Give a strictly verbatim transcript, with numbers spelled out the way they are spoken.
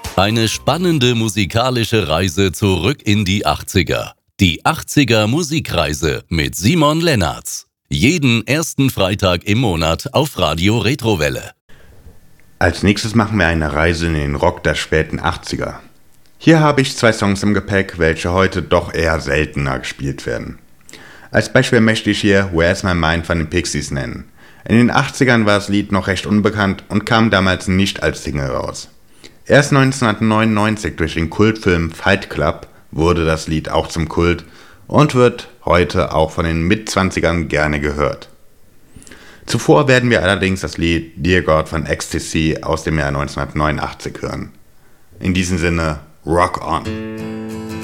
Eine spannende musikalische Reise zurück in die achtziger. Die achtziger Musikreise mit Simon Lennartz. Jeden ersten Freitag im Monat auf Radio Retrowelle. Als nächstes machen wir eine Reise in den Rock der späten achtziger. Hier habe ich zwei Songs im Gepäck, welche heute doch eher seltener gespielt werden. Als Beispiel möchte ich hier Where's My Mind von den Pixies nennen. In den achtzigern war das Lied noch recht unbekannt und kam damals nicht als Single raus. Erst neunzehnhundertneunundneunzig durch den Kultfilm Fight Club wurde das Lied auch zum Kult und wird heute auch von den Mitzwanzigern gerne gehört. Zuvor werden wir allerdings das Lied Dear God von Ecstasy aus dem Jahr neunzehnhundertneunundachtzig hören. In diesem Sinne, rock on!